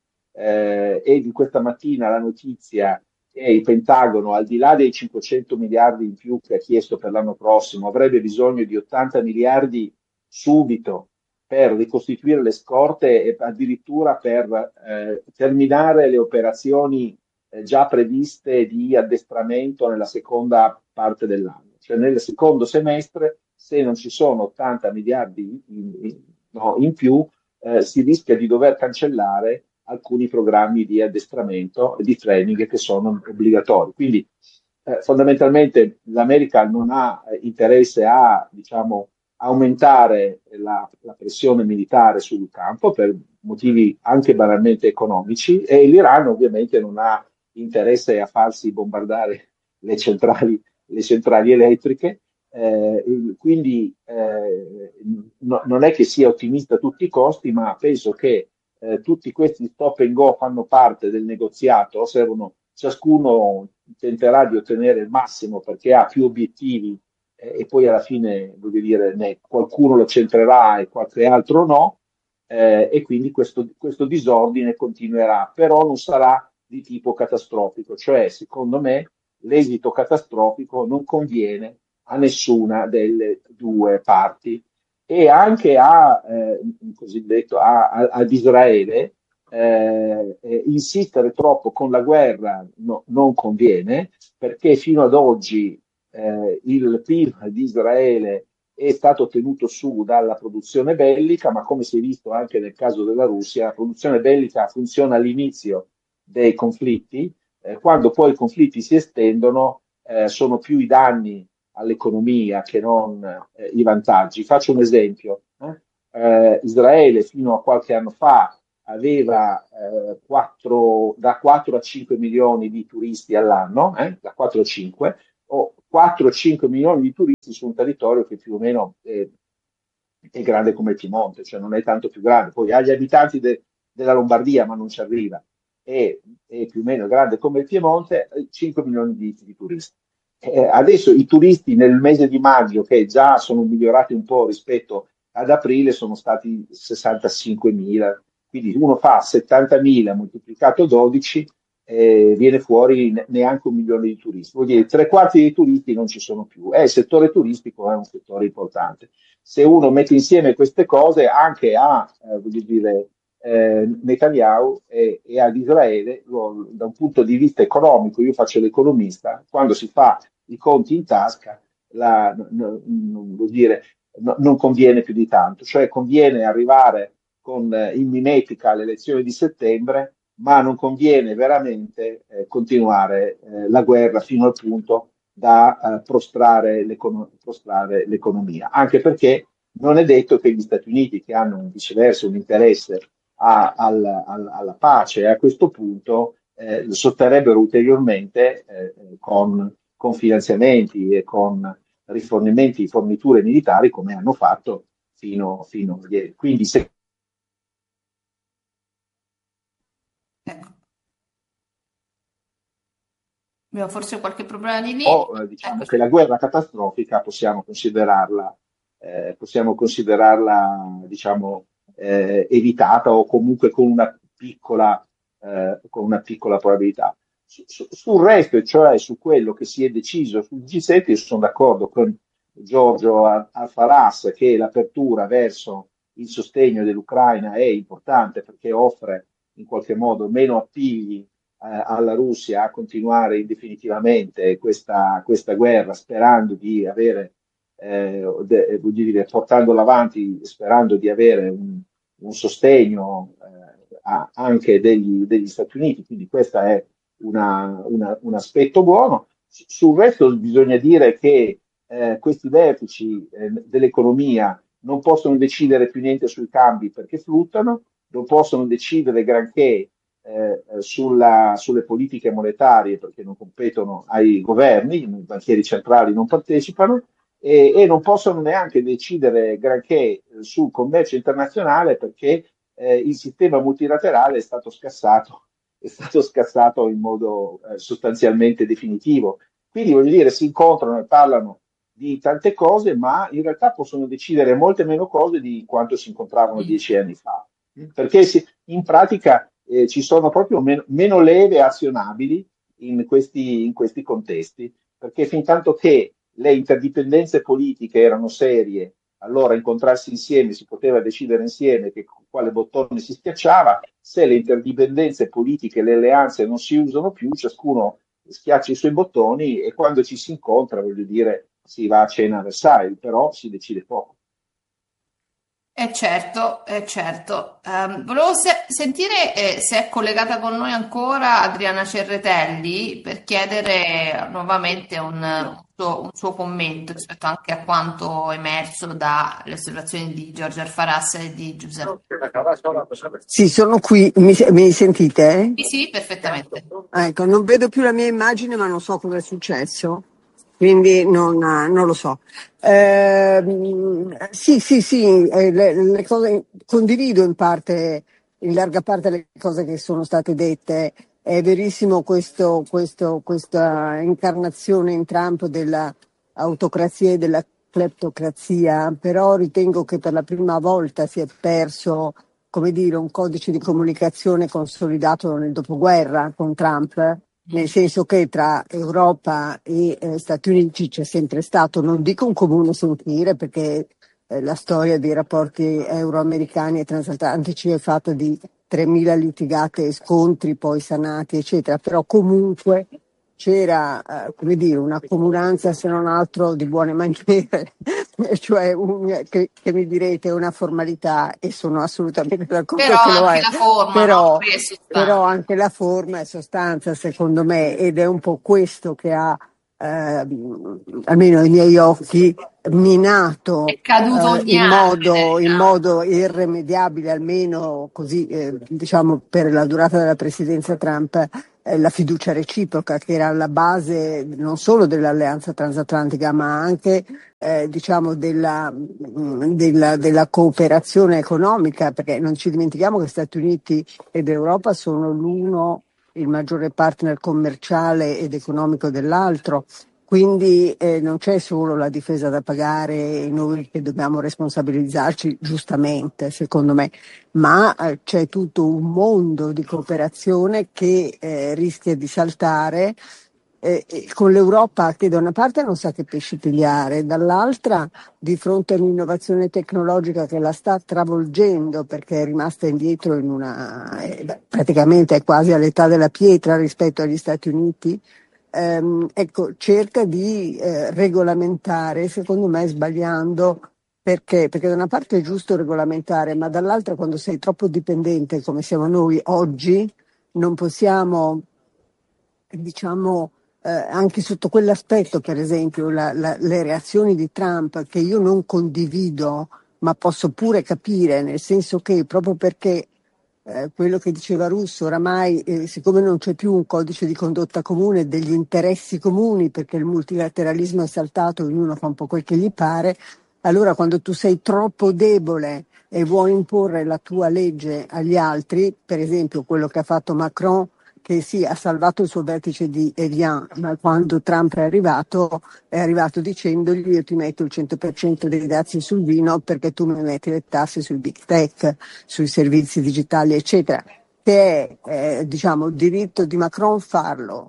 Speaker 7: E di questa mattina la notizia che il Pentagono, al di là dei 500 miliardi in più che ha chiesto per l'anno prossimo, avrebbe bisogno di 80 miliardi subito per ricostituire le scorte e addirittura per terminare le operazioni già previste di addestramento nella seconda parte dell'anno. Cioè nel secondo semestre, se non ci sono 80 miliardi in più, si rischia di dover cancellare alcuni programmi di addestramento e di training che sono obbligatori. Quindi fondamentalmente l'America non ha interesse a, diciamo, aumentare la pressione militare sul campo per motivi anche banalmente economici, e l'Iran ovviamente non ha interesse a farsi bombardare le centrali elettriche, quindi non è che sia ottimista a tutti i costi, ma penso che tutti questi stop and go fanno parte del negoziato, ciascuno tenterà di ottenere il massimo perché ha più obiettivi e poi alla fine, voglio dire, qualcuno lo centrerà e qualche altro no, e quindi questo disordine continuerà, però non sarà di tipo catastrofico, cioè secondo me l'esito catastrofico non conviene a nessuna delle due parti, e anche ad Israele insistere troppo con la guerra non conviene, perché fino ad oggi il PIL di Israele è stato tenuto su dalla produzione bellica, ma come si è visto anche nel caso della Russia, la produzione bellica funziona all'inizio dei conflitti, quando poi i conflitti si estendono, sono più i danni all'economia che non i vantaggi. Faccio un esempio. Israele fino a qualche anno fa aveva da 4 a 5 milioni di turisti all'anno, da 4 a 5, o 4 a 5 milioni di turisti su un territorio che più o meno è grande come il Piemonte, cioè non è tanto più grande. Poi ha gli abitanti della Lombardia, ma non ci arriva. È più o meno grande come il Piemonte, 5 milioni di turisti. Adesso i turisti nel mese di maggio, che già sono migliorati un po' rispetto ad aprile, sono stati 65.000, quindi uno fa 70.000 moltiplicato 12, viene fuori neanche 1 milione di turisti. Vuol dire 3/4 dei turisti non ci sono più. Il settore turistico è un settore importante. Se uno mette insieme queste cose anche voglio dire, Netanyahu e ad Israele, da un punto di vista economico, io faccio l'economista, quando si fa i conti in tasca, vuol dire, non conviene più di tanto, cioè conviene arrivare in mimetica alle elezioni di settembre, ma non conviene veramente continuare la guerra fino al punto da prostrare l'economia, anche perché non è detto che gli Stati Uniti, che hanno viceversa un interesse alla pace, e a questo punto sosterrebbero ulteriormente con finanziamenti e con rifornimenti, forniture militari, come hanno fatto fino a ieri. Quindi
Speaker 4: Ecco. Abbiamo forse qualche problema di linea.
Speaker 7: Diciamo che la guerra catastrofica possiamo considerarla diciamo, evitata, o comunque con una piccola probabilità. Sul resto, cioè su quello che si è deciso sul G7, io sono d'accordo con Giorgio Alfaras che l'apertura verso il sostegno dell'Ucraina è importante, perché offre in qualche modo meno appigli alla Russia a continuare indefinitivamente questa guerra, sperando di avere, voglio dire, portandola avanti, sperando di avere un sostegno anche degli Stati Uniti. Quindi questo è un aspetto buono. Sul resto bisogna dire che questi vertici dell'economia non possono decidere più niente sui cambi perché fluttuano, non possono decidere granché sulle politiche monetarie perché non competono ai governi, i banchieri centrali non partecipano, e non possono neanche decidere granché sul commercio internazionale perché il sistema multilaterale è stato scassato in modo sostanzialmente definitivo. Quindi voglio dire, si incontrano e parlano di tante cose, ma in realtà possono decidere molte meno cose di quanto si incontravano 10 anni fa, perché in pratica ci sono proprio meno leve azionabili in questi contesti, perché fin tanto che le interdipendenze politiche erano serie, allora incontrarsi insieme si poteva decidere insieme quale bottone si schiacciava. Se le interdipendenze politiche e le alleanze non si usano più, ciascuno schiaccia i suoi bottoni, e quando ci si incontra, voglio dire, si va a cena a Versailles, però si decide poco.
Speaker 4: Certo. Volevo sentire se è collegata con noi ancora Adriana Cerretelli per chiedere nuovamente un suo commento rispetto anche a quanto emerso dalle osservazioni di Giorgio Alfaras e di Giuseppe.
Speaker 5: Sì, sono qui. Mi sentite?
Speaker 4: Sì, perfettamente.
Speaker 5: Ecco, non vedo più la mia immagine, ma non so cosa è successo, quindi non lo so. Sì, le cose, condivido in larga parte le cose che sono state dette. È verissimo questa incarnazione in Trump della autocrazia e della cleptocrazia, però ritengo che per la prima volta si è perso, come dire, un codice di comunicazione consolidato nel dopoguerra con Trump, nel senso che tra Europa e Stati Uniti c'è sempre stato, non dico un comune sentire, perché la storia dei rapporti euro-americani e transatlantici è fatta di 3.000 litigate e scontri poi sanati, eccetera, però comunque c'era, come dire, una comunanza, se non altro, di buone maniere, cioè che mi direte una formalità, e sono assolutamente d'accordo
Speaker 4: Però
Speaker 5: che lo
Speaker 4: anche
Speaker 5: è,
Speaker 4: la forma,
Speaker 5: però,
Speaker 4: no? Poi è sostanza.
Speaker 5: però anche la forma è sostanza, secondo me, ed è un po' questo che ha almeno ai miei occhi, minato
Speaker 4: È caduto ogni
Speaker 5: in
Speaker 4: anno,
Speaker 5: modo irrimediabile, almeno così, diciamo, per la durata della presidenza Trump, la fiducia reciproca che era alla base non solo dell'alleanza transatlantica, ma anche diciamo della cooperazione economica, perché non ci dimentichiamo che Stati Uniti ed Europa sono il maggiore partner commerciale ed economico dell'altro. Quindi non c'è solo la difesa da pagare e noi che dobbiamo responsabilizzarci, giustamente, secondo me, ma c'è tutto un mondo di cooperazione che rischia di saltare con l'Europa che da una parte non sa che pesci pigliare, dall'altra di fronte a un'innovazione tecnologica che la sta travolgendo perché è rimasta indietro praticamente è quasi all'età della pietra rispetto agli Stati Uniti. Ecco, cerca di regolamentare, secondo me sbagliando, perché da una parte è giusto regolamentare, ma dall'altra quando sei troppo dipendente come siamo noi oggi, non possiamo, diciamo, anche sotto quell'aspetto, per esempio, le reazioni di Trump che io non condivido, ma posso pure capire, nel senso che proprio perché quello che diceva Russo, oramai siccome non c'è più un codice di condotta comune degli interessi comuni, perché il multilateralismo è saltato, ognuno fa un po' quel che gli pare, allora quando tu sei troppo debole e vuoi imporre la tua legge agli altri, per esempio quello che ha fatto Macron, che sì, ha salvato il suo vertice di Evian, ma quando Trump è arrivato dicendogli io ti metto il 100% dei dazi sul vino perché tu mi metti le tasse sui big tech, sui servizi digitali, eccetera, che è diciamo, diritto di Macron farlo,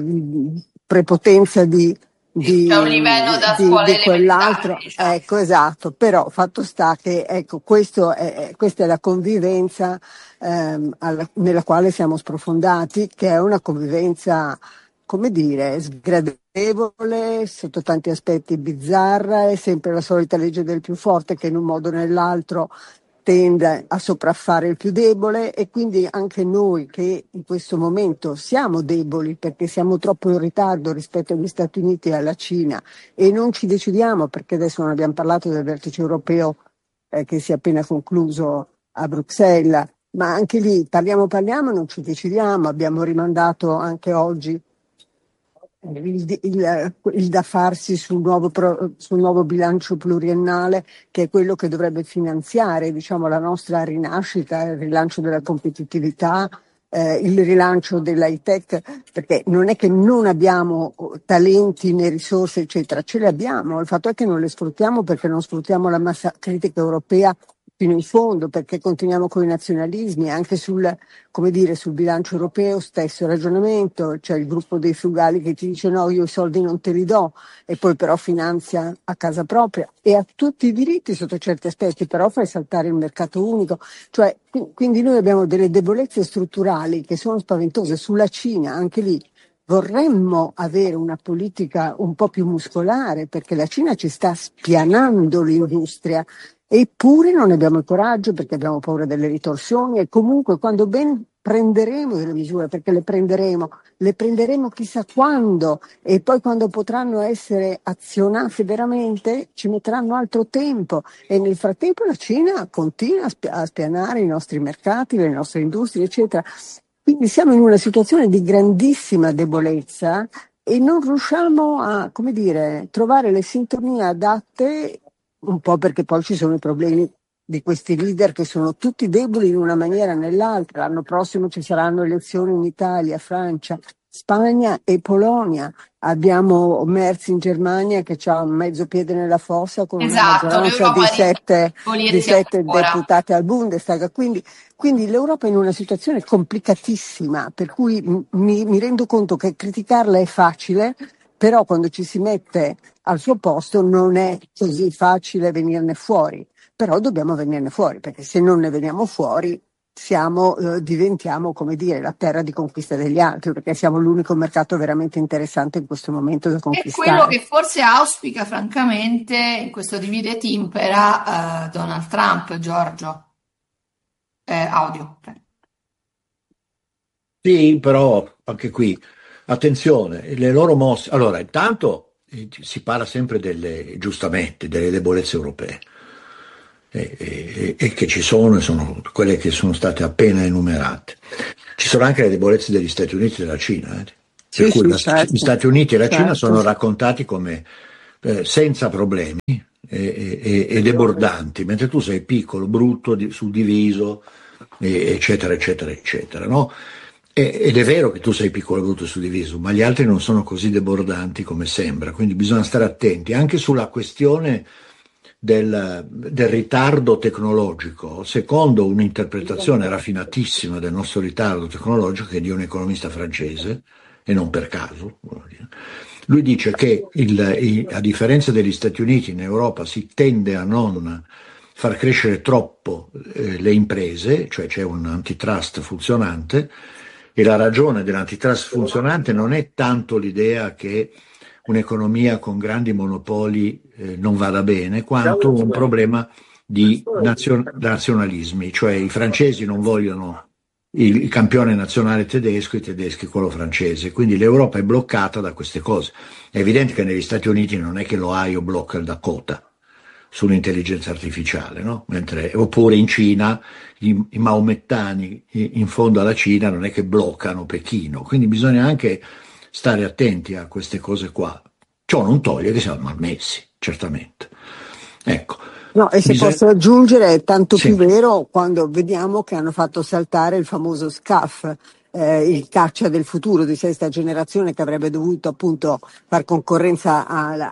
Speaker 5: prepotenza
Speaker 4: c'è un livello da scuole
Speaker 5: di quell'altro,
Speaker 4: elementari, diciamo.
Speaker 5: ecco, esatto, però fatto sta che ecco, questa è la convivenza nella quale siamo sprofondati, che è una convivenza, come dire, sgradevole, sotto tanti aspetti bizzarra, è sempre la solita legge del più forte che in un modo o nell'altro tende a sopraffare il più debole e quindi anche noi che in questo momento siamo deboli perché siamo troppo in ritardo rispetto agli Stati Uniti e alla Cina e non ci decidiamo perché adesso non abbiamo parlato del vertice europeo che si è appena concluso a Bruxelles, ma anche lì parliamo, non ci decidiamo, abbiamo rimandato anche oggi il da farsi sul nuovo bilancio pluriennale, che è quello che dovrebbe finanziare, diciamo, la nostra rinascita, il rilancio della competitività, il rilancio dell'high tech, perché non è che non abbiamo talenti né risorse, eccetera, ce le abbiamo. Il fatto è che non le sfruttiamo perché non sfruttiamo la massa critica europea fino in fondo, perché continuiamo con i nazionalismi, anche come dire, sul bilancio europeo stesso ragionamento, c'è il gruppo dei frugali che ti dice no, io i soldi non te li do e poi però finanzia a casa propria e ha tutti i diritti sotto certi aspetti, però fai saltare il mercato unico, cioè quindi noi abbiamo delle debolezze strutturali che sono spaventose sulla Cina, anche lì. Vorremmo avere una politica un po' più muscolare perché la Cina ci sta spianando l'industria. Eppure non abbiamo il coraggio perché abbiamo paura delle ritorsioni e comunque quando ben prenderemo delle misure, perché le prenderemo chissà quando e poi quando potranno essere azionate veramente ci metteranno altro tempo e nel frattempo la Cina continua a spianare i nostri mercati, le nostre industrie, eccetera. Quindi siamo in una situazione di grandissima debolezza e non riusciamo a, come dire, trovare le sintonie adatte un po' perché poi ci sono i problemi di questi leader che sono tutti deboli in una maniera o nell'altra. L'anno prossimo ci saranno elezioni in Italia, Francia, Spagna e Polonia. Abbiamo Merz in Germania che ha un mezzo piede nella fossa con una
Speaker 4: Esatto,
Speaker 5: maggioranza
Speaker 4: l'Europa
Speaker 5: di sette
Speaker 4: ancora.
Speaker 5: deputati al Bundestag. Quindi l'Europa è in una situazione complicatissima, per cui mi rendo conto che criticarla è facile, però quando ci si mette al suo posto non è così facile venirne fuori, però dobbiamo venirne fuori perché se non ne veniamo fuori diventiamo, come dire, la terra di conquista degli altri perché siamo l'unico mercato veramente interessante in questo momento da
Speaker 4: È
Speaker 5: conquistare.
Speaker 4: quello che forse auspica francamente in questo divide et impera Donald Trump, Giorgio. Audio.
Speaker 6: Sì, però anche qui attenzione, le loro mosse. Allora, intanto si parla sempre giustamente, delle debolezze europee. E che ci sono quelle che sono state appena enumerate. Ci sono anche le debolezze degli Stati Uniti e della Cina, per cui
Speaker 5: certo,
Speaker 6: gli Stati Uniti e la Cina
Speaker 5: certo.
Speaker 6: sono raccontati come senza problemi e debordanti, mentre tu sei piccolo, brutto, suddiviso, eccetera, eccetera, eccetera, no? Ed è vero che tu sei piccolo, brutto e suddiviso, ma gli altri non sono così debordanti come sembra, quindi bisogna stare attenti anche sulla questione del ritardo tecnologico, secondo un'interpretazione raffinatissima del nostro ritardo tecnologico, che è di un economista francese, e non per caso. Lui dice che a differenza degli Stati Uniti, in Europa si tende a non far crescere troppo le imprese, cioè c'è un antitrust funzionante, e la ragione dell'antitrust funzionante non è tanto l'idea che un'economia con grandi monopoli non vada bene, quanto un problema di nazionalismi, cioè i francesi non vogliono il campione nazionale tedesco, i tedeschi quello francese, quindi l'Europa è bloccata da queste cose. È evidente che negli Stati Uniti non è che l'Ohio blocca il Dakota sull'intelligenza artificiale, no? Oppure in Cina i maomettani in fondo alla Cina non è che bloccano Pechino, quindi bisogna anche stare attenti a queste cose qua. Ciò non toglie che siamo malmessi, certamente. Ecco.
Speaker 5: No, e se posso aggiungere, è tanto più vero quando vediamo che hanno fatto saltare il famoso SCAF, il caccia del futuro di sesta generazione, che avrebbe dovuto appunto far concorrenza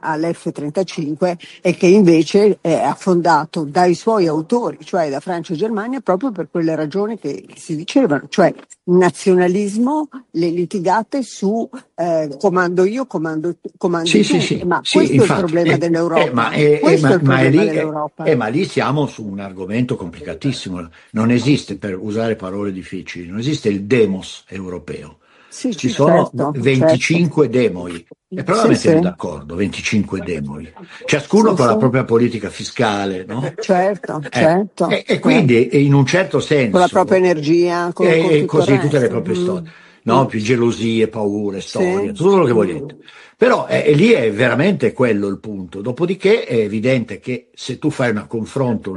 Speaker 5: all'F-35 e che invece è affondato dai suoi autori, cioè da Francia e Germania, proprio per quelle ragioni che si dicevano, cioè nazionalismo, le litigate su comando io, comandi
Speaker 6: sì,
Speaker 5: tu.
Speaker 6: sì,
Speaker 5: Ma
Speaker 6: sì,
Speaker 5: questo
Speaker 6: infatti,
Speaker 5: è il problema dell'Europa.
Speaker 6: questo
Speaker 5: è il problema dell'Europa.
Speaker 6: ma lì siamo su un argomento complicatissimo. Non esiste, per usare parole difficili, non esiste il demos europeo.
Speaker 5: Sì,
Speaker 6: Ci sono
Speaker 5: certo,
Speaker 6: 25 demoi. E prova a metterli
Speaker 5: sì.
Speaker 6: d'accordo, 25 demoni, ciascuno con la propria politica fiscale, no?
Speaker 5: Certo.
Speaker 6: E quindi in un certo senso,
Speaker 5: con la propria energia, con
Speaker 6: e
Speaker 5: tutto
Speaker 6: così
Speaker 5: il
Speaker 6: tutte le
Speaker 5: resto.
Speaker 6: proprie storie, no? Più gelosie, paure, storie, tutto quello che
Speaker 5: Sì.
Speaker 6: volete. Però lì è veramente quello il punto. Dopodiché è evidente che se tu fai un confronto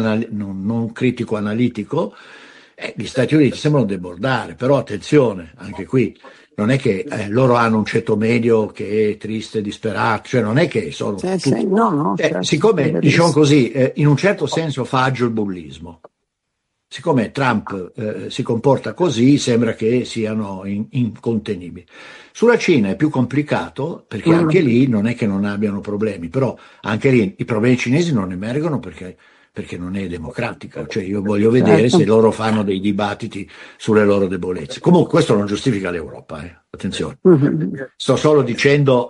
Speaker 6: non critico analitico, gli Stati Uniti sembrano debordare, però attenzione, anche qui non è che loro hanno un ceto medio che è triste, disperato, cioè non è che sono tutti.
Speaker 5: No, certo,
Speaker 6: siccome, diciamo così, in un certo senso fa agio il bullismo. Siccome Trump si comporta così, sembra che siano incontenibili. Sulla Cina è più complicato, perché anche lì non è che non abbiano problemi, però anche lì i problemi cinesi non emergono perché non è democratica, cioè io voglio vedere se loro fanno dei dibattiti sulle loro debolezze. Comunque questo non giustifica l'Europa, attenzione. Sto solo dicendo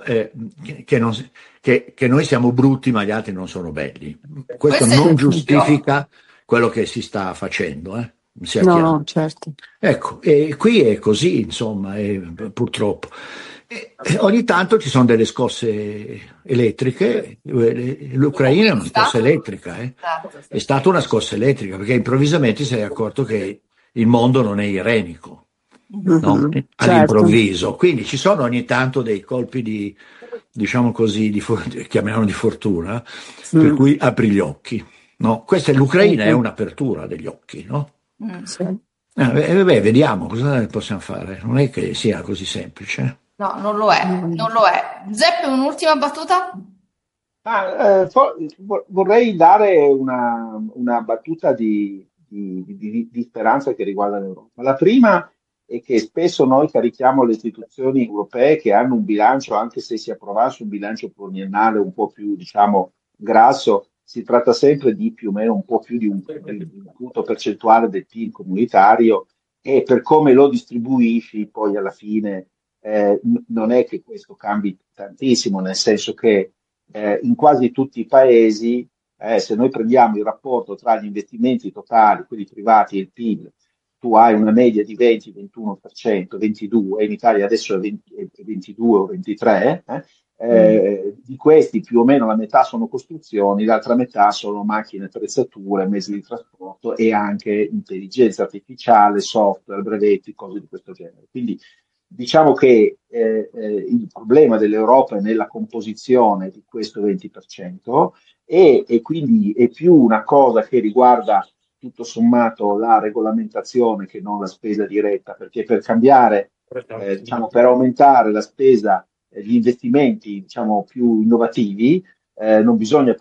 Speaker 6: che noi siamo brutti ma gli altri non sono belli. Questo non giustifica quello che si sta facendo, sia chiaro.
Speaker 5: No, certo.
Speaker 6: Ecco, e qui è così, insomma, purtroppo. Ogni tanto ci sono delle scosse elettriche, l'Ucraina è una scossa elettrica, è stata una scossa elettrica, perché improvvisamente si è accorto che il mondo non è irenico, no? All'improvviso. Quindi ci sono ogni tanto dei colpi di, diciamo così, chiamiamolo di fortuna, per cui apri gli occhi. No? L'Ucraina è un'apertura degli occhi, no? Vediamo cosa possiamo fare. Non è che sia così semplice.
Speaker 4: No, non lo è, non lo è. Giuseppe, un'ultima battuta?
Speaker 7: Vorrei dare una battuta di speranza che riguarda l'Europa. La prima è che spesso noi carichiamo le istituzioni europee che hanno un bilancio, anche se si approvasse un bilancio pluriennale un po' più, diciamo, grasso, si tratta sempre di più o meno un po' più di un punto percentuale del PIL comunitario, e per come lo distribuisci poi alla fine non è che questo cambi tantissimo, nel senso che in quasi tutti i paesi, se noi prendiamo il rapporto tra gli investimenti totali, quelli privati, e il PIL, tu hai una media di 20-21%, 22%, in Italia adesso è 22 o 23%, di questi più o meno la metà sono costruzioni, l'altra metà sono macchine, attrezzature, mezzi di trasporto e anche intelligenza artificiale, software, brevetti, cose di questo genere. Quindi diciamo che il problema dell'Europa è nella composizione di questo 20% e quindi è più una cosa che riguarda tutto sommato la regolamentazione che non la spesa diretta, perché per cambiare, diciamo, per aumentare la spesa, gli investimenti, diciamo, più innovativi, non bisogna